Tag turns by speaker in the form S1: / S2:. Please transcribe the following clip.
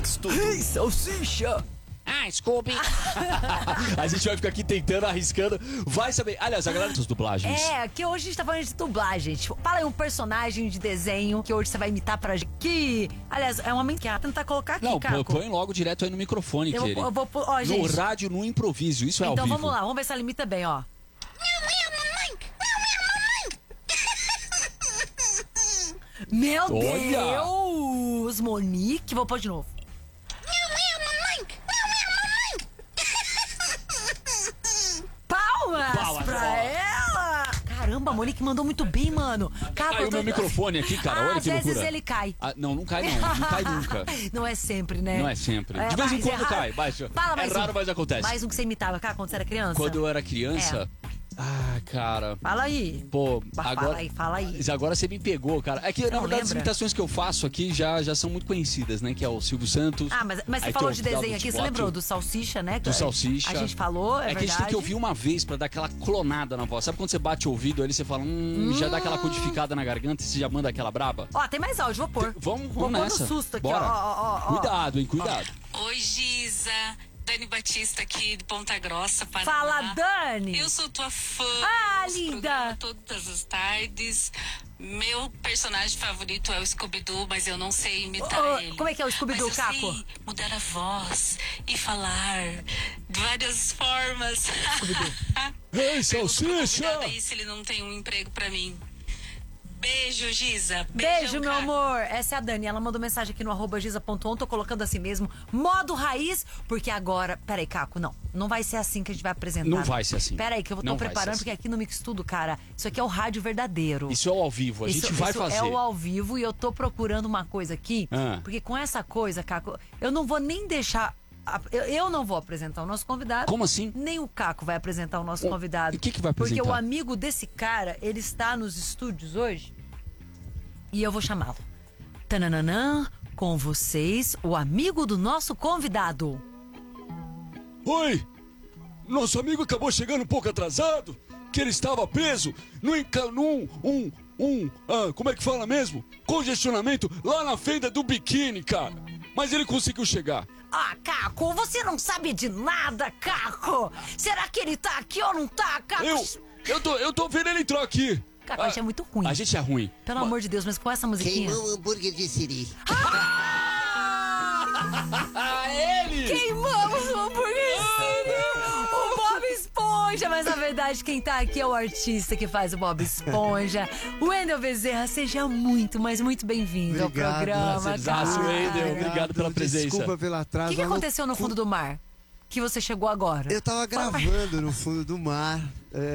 S1: Mix Tudo.
S2: Ei, salsicha!
S1: Scooby. A gente vai ficar aqui tentando, arriscando. Vai saber. Aliás, a galera das dublagens.
S2: Que hoje a gente tá falando de dublagem. Tipo, fala aí um personagem de desenho que hoje você vai imitar pra gente. Que, aliás, é uma mente que tentar colocar aqui,
S1: Não,
S2: Caco.
S1: põe logo direto aí no microfone, querido.
S2: Eu vou, ó,
S1: No
S2: gente.
S1: rádio, no improviso. Isso é ao
S2: Então
S1: vivo.
S2: vamos lá, vamos ver se ela imita bem, ó. Meu
S1: Olha!
S2: Deus! Monique, vou pôr de novo. Palmas pra ela! Caramba, a Monique mandou muito bem, mano.
S1: Caiu o meu microfone aqui, cara. Olha
S2: Às
S1: que
S2: vezes
S1: loucura.
S2: ele cai.
S1: Não cai não. Não cai nunca.
S2: Não é sempre, né?
S1: Não é sempre. De vez em quando cai.
S2: Fala mais
S1: raro, mas acontece.
S2: Mais um que você imitava, cara, quando você era criança?
S1: Quando eu era criança... cara...
S2: Fala aí.
S1: Pô,
S2: Fala aí.
S1: Agora você me pegou, cara. É que, na verdade, as imitações que eu faço aqui já são muito conhecidas, né? Que é o Silvio Santos.
S2: Mas você falou de desenho aqui, você lembrou do Salsicha, né?
S1: Do Salsicha.
S2: A gente falou,
S1: é que a gente tem que ouvir uma vez pra dar aquela clonada na voz. Sabe quando você bate o ouvido ali, você fala, já dá aquela codificada na garganta e você já manda aquela braba?
S2: Ó, tem mais áudio, vou pôr.
S1: Vamos
S2: pôr
S1: nessa.
S2: No susto aqui,
S1: bora.
S2: Ó.
S1: Cuidado, hein, cuidado.
S3: Oi, Giza. Dani Batista aqui de Ponta Grossa, Paraná.
S2: Fala, Dani!
S3: Eu sou tua fã.
S2: Linda!
S3: Todas as tardes. Meu personagem favorito é o Scooby-Doo, mas eu não sei imitar ele.
S2: Como é que é o Scooby-Doo,
S3: mas eu
S2: Caco?
S3: sei mudar a voz e falar de várias formas.
S1: Ei, Salsicha!
S3: Aí se ele não tem um emprego pra mim. Beijo, Giza.
S2: Beijo, meu amor. Essa é a Dani. Ela mandou mensagem aqui no @giza.on. Tô colocando assim mesmo. Modo raiz. Porque agora... Peraí, Caco. Não vai ser assim que a gente vai apresentar.
S1: Não vai ser assim.
S2: Peraí, que eu tô preparando. Porque aqui no Mix Tudo, cara, isso aqui é o rádio verdadeiro.
S1: Isso é o ao vivo. A gente vai fazer.
S2: É o ao vivo. E eu tô procurando uma coisa aqui. Porque com essa coisa, Caco, eu não vou nem deixar... Eu não vou apresentar o nosso convidado.
S1: Como assim?
S2: Nem o Caco vai apresentar o nosso convidado.
S1: E o que vai apresentar?
S2: Porque o amigo desse cara, ele está nos estúdios hoje. E eu vou chamá-lo. Tananã, com vocês, o amigo do nosso convidado.
S4: Oi! Nosso amigo acabou chegando um pouco atrasado, que ele estava preso como é que fala mesmo? Congestionamento lá na fenda do biquíni, cara. Mas ele conseguiu chegar.
S2: Caco, você não sabe de nada, Caco. Será que ele tá aqui ou não tá, Caco?
S4: Eu tô vendo ele entrar aqui.
S2: Caco, a gente é muito ruim.
S1: A gente é ruim.
S2: Pelo amor de Deus, mas com essa musiquinha...
S5: Queimou o hambúrguer de Siri.
S1: Ele!
S2: Queimamos o hambúrguer o Bob Esponja. Mas na verdade quem tá aqui é o artista que faz o Bob Esponja. O Wendel Bezerra, seja muito, mas muito bem-vindo ao programa.
S1: Wendel, obrigado pela presença.
S5: Desculpa pelo atraso.
S2: O que aconteceu no fundo do mar? Que você chegou agora?
S5: Eu tava gravando no fundo do mar.